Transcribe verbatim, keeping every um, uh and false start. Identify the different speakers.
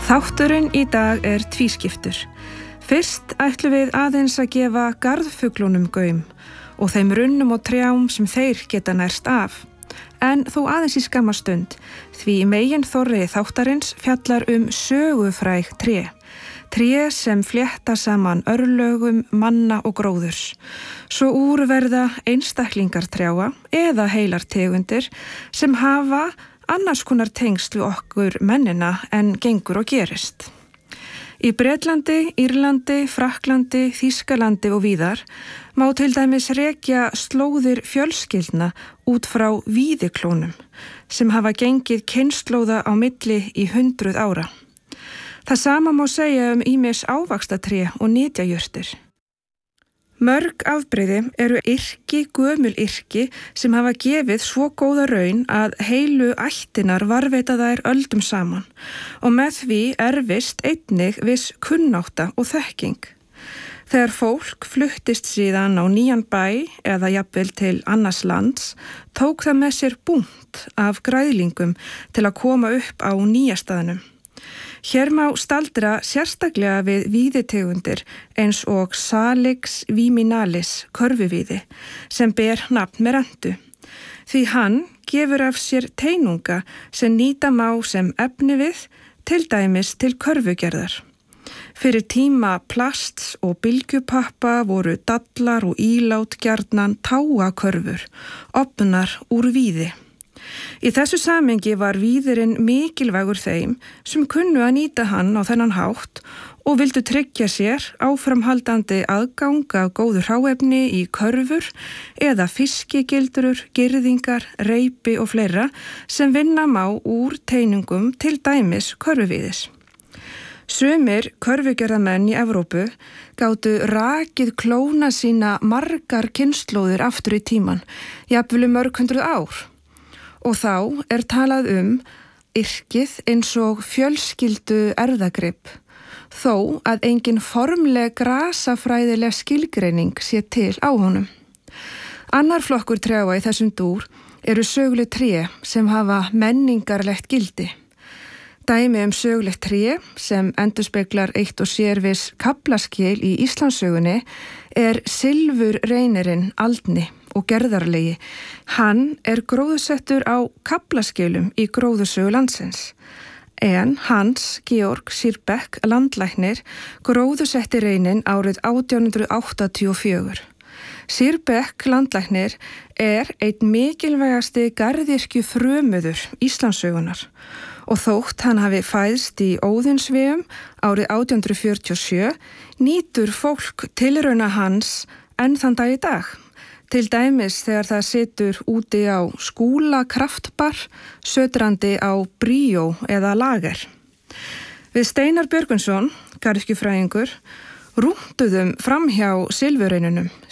Speaker 1: Þátturinn í dag er tvískiptur. Fyrst ætlum við aðeins að gefa garðfuglunum gaum og þeim runnum og trjám sem þeir geta nærst af. En þó aðeins í skamma stund, því megin þorri þáttarins fjallar um sögufræg tré. Tré sem flétta saman örlögum, manna og gróðurs. Svo úr verða einstaklingar trjáa eða heilar tegundir sem hafa annars konar tengsl við okkur mennina en gengur og gerist. Í Bretlandi, Írlandi, Frakklandi, Þýskalandi og víðar má til dæmis rekja slóðir fjölskyldna út frá víðiklónum sem hafa gengið kynslóða á milli í hundruð ára. Það sama má segja um ýmis ávaxtatré og nytjajurtir. Mörg afbrigði eru yrki, gömul yrki sem hafa gefið svo góða raun að heilu ættinar varðveita þær öldum saman og með því erfist einnig viss kunnátta og þekking. Þegar fólk fluttist síðan á nýjan bæ eða jafnvel til annars lands, tók það með sér búnt af græðlingum til að koma upp á nýja staðnum. Hér má staldra sérstaklega við víðitegundir eins og Salix viminalis, körfuvíði, sem ber nafn með rentu. Því hann gefur af sér teinunga sem nýta má sem efnivið, til dæmis til körfugerðar. Fyrir tíma plasts og bylgjupappa voru dallar og ílát gjarnan táakörfur, opnar úr víði. Í þessu samhengi var víðirinn mikilvægur þeim sem kunnu að nýta hann á þennan hátt og vildu tryggja sér áframhaldandi aðgang af góðu hráefni í körfur eða fiskigildrur, girðingar, reipi og fleira sem vinna má úr teinungum til dæmis körfuvíðis. Sumir körfugerðamenn í Evrópu gátu rakið klóna sína margar kynslóðir aftur í tíman, jafnvel mörg hundruð ár. Og þá er talað um yrkið eins og fjölskyldu erfðagrip, þó að engin formleg grasafræðileg skilgreining sé til á honum. Annar flokkur trjáa í þessum dúr eru söguleg tré sem hafa menningarlegt gildi. Dæmi um sögulegt tré sem endurspeglar eitt og sér viss kaflaskil í Íslandssögunni er silfurreynirinn Aldni og gerðarlegi. Hann er gróðusettur á kaflaskilum í gróðusögu landsins. En Hans Georg Sirbeck landlæknir gróðusetti reyninn árið átján hundrað áttatíu og fjögur. Sirbeck landlæknir er einn mikilvægasti garðyrkju frömuður Íslandssögunar og þótt hann hafi fæðst í Óðinsvéum árið átján hundruð fjörutíu og sjö nýtur fólk tilrauna hans enn þann dag í dag. Til dæmis þegar það situr úti á Skúla kraftbar, sötrandi á bríó eða lager. Við Steinar Björgvinsson, garðyrkjufræðingur, rúntuðum framhjá silfurreynunum